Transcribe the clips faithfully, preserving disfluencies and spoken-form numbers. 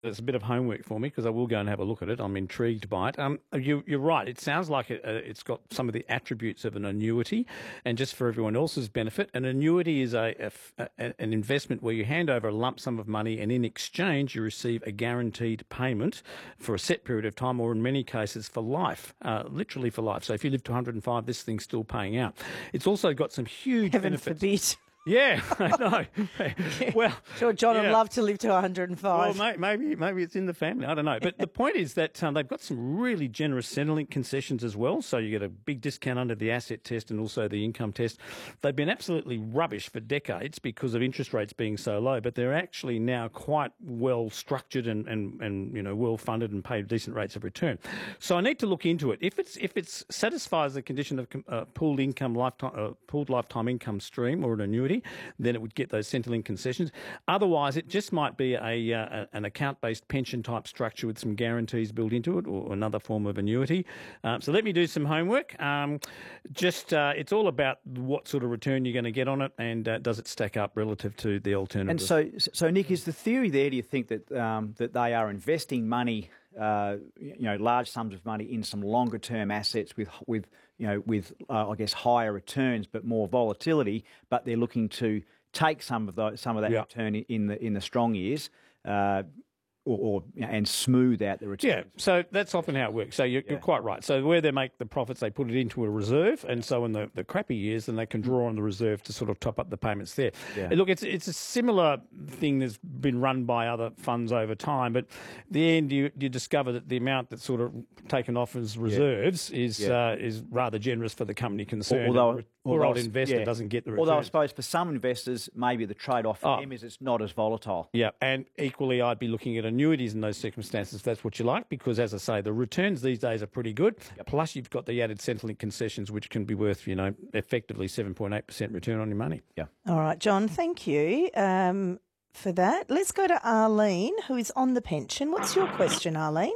It's a bit of homework for me because I will go and have a look at it. I'm intrigued by it. Um, you, you're right. It sounds like it, uh, it's got some of the attributes of an annuity. And just for everyone else's benefit, an annuity is a, a, a an investment where you hand over a lump sum of money and in exchange you receive a guaranteed payment for a set period of time, or in many cases for life, uh, literally for life. So if you live to one hundred and five, this thing's still paying out. It's also got some huge Heaven benefits. forbid. Yeah, I know. Well, sure, John yeah. would love to live to one hundred and five. Well, maybe maybe it's in the family. I don't know. But the point is that um, they've got some really generous Centrelink concessions as well. So you get a big discount under the asset test and also the income test. They've been absolutely rubbish for decades because of interest rates being so low. But they're actually now quite well structured and, and, and you know well funded and pay decent rates of return. So I need to look into it. If it's if it satisfies the condition of uh, pooled income lifetime uh, pooled lifetime income stream or an annuity, then it would get those Centrelink concessions. Otherwise, it just might be a, uh, an account-based pension type structure with some guarantees built into it, or another form of annuity. Um, so let me do some homework. Um, just uh, it's all about what sort of return you're going to get on it, and uh, does it stack up relative to the alternative. And so, so Nick, is the theory there? Do you think that um, that they are investing money? Uh, you know, large sums of money in some longer term assets with with you know with uh, I guess higher returns but more volatility, but they're looking to take some of the, some of that yeah. return in the in the strong years. Uh, Or, or you know, and smooth out the returns. Yeah, so that's often how it works. So you're, yeah. you're quite right. So where they make the profits, they put it into a reserve, and so in the, the crappy years, then they can draw on the reserve to sort of top up the payments there. Yeah. And look, it's it's a similar thing that's been run by other funds over time, but in the end, you you discover that the amount that's sort of taken off as reserves yeah. is yeah. Uh, is rather generous for the company concerned. Although, poor old investor yeah. doesn't get the return. Although I suppose for some investors, maybe the trade-off for oh. them is it's not as volatile. Yeah, and equally, I'd be looking at annuities in those circumstances if that's what you like, because as I say, the returns these days are pretty good. Yep. Plus, you've got the added Centrelink concessions, which can be worth, you know, effectively seven point eight percent return on your money. Yeah. All right, John, thank you um, for that. Let's go to Arlene, who is on the pension. What's your question, Arlene?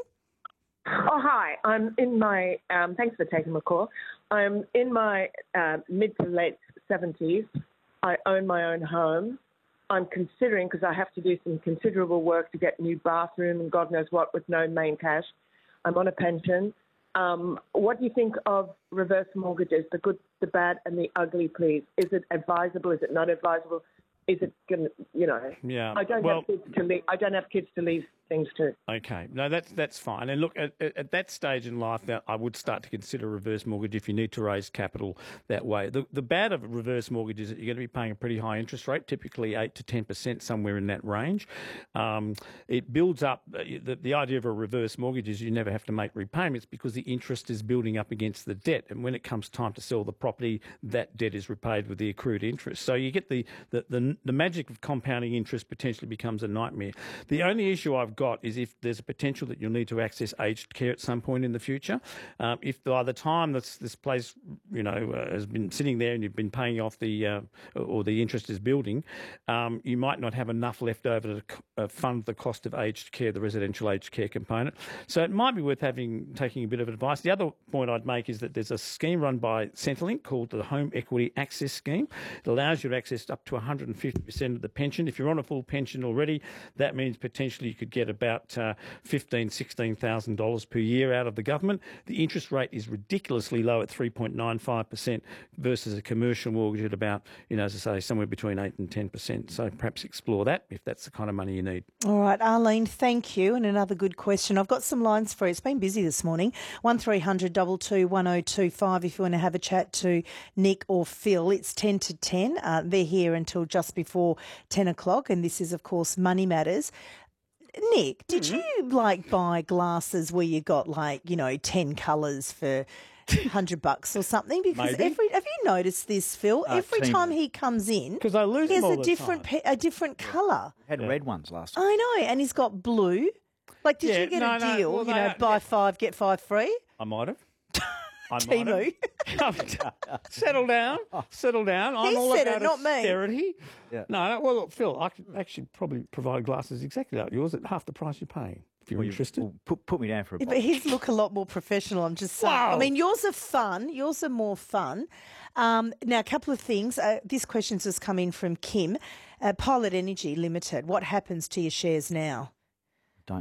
Oh, hi. I'm in my, um, thanks for taking my call. I'm in my uh, mid to late seventies. I own my own home. I'm considering, because I have to do some considerable work to get a new bathroom and God knows what with no main cash. I'm on a pension. Um, what do you think of reverse mortgages, the good, the bad and the ugly, please? Is it advisable? Is it not advisable? Is it going to, you know, yeah. I don't well, have kids to leave. I don't have kids to leave things to. Okay, no, that's that's fine. And look, at, at that stage in life, now I would start to consider reverse mortgage if you need to raise capital that way. The the bad of a reverse mortgage is that you're going to be paying a pretty high interest rate, typically eight to ten percent, somewhere in that range. Um, it builds up. The, the idea of a reverse mortgage is you never have to make repayments because the interest is building up against the debt, and when it comes time to sell the property, that debt is repaid with the accrued interest. So you get the the the, the magic of compounding interest potentially becomes a nightmare. The only issue I've got is if there's a potential that you'll need to access aged care at some point in the future. Um, if by the time this this place, you know, uh, has been sitting there and you've been paying off the uh, or the interest is building, um, you might not have enough left over to uh, fund the cost of aged care, the residential aged care component. So it might be worth having taking a bit of advice. The other point I'd make is that there's a scheme run by Centrelink called the Home Equity Access Scheme. It allows you to access up to one hundred fifty percent of the pension. If you're on a full pension already, that means potentially you could get about uh, fifteen thousand dollars, sixteen thousand dollars per year out of the government. The interest rate is ridiculously low at three point nine five percent versus a commercial mortgage at about, you know, as I say, somewhere between eight and ten percent. So perhaps explore that if that's the kind of money you need. All right, Arlene, thank you. And another good question. I've got some lines for you. It's been busy this morning. one three hundred two two one oh two five if you want to have a chat to Nick or Phil. It's ten to ten. Uh, they're here until just before ten o'clock, and this is, of course, Money Matters. Nick, did mm-hmm. you, like, buy glasses where you got, like, you know, ten colours for one hundred bucks or something? Because Maybe. every have you noticed this, Phil? Uh, every team. time he comes in, because I lose he has them all a the different time. pe- a different yeah. colour. Had yeah. red ones last time. I know, and he's got blue. Like, did Yeah, you get no, a no, deal? well, you they know, are- buy yeah. five, get five free? I might have. I Timu. Settle down. Settle down. I'm He all said it, about not me. austerity. Yeah. No, no, well, look, Phil, I could actually probably provide glasses exactly like yours at half the price you're paying, if you're Well, you- interested. well, put, put me down for a Yeah, box. but his look a lot more professional, I'm just saying. I Wow. mean, yours are fun. Yours are more fun. Um, now, a couple of things. Uh, this question's just come in from Kim. Uh, Pilot Energy Limited, what happens to your shares now?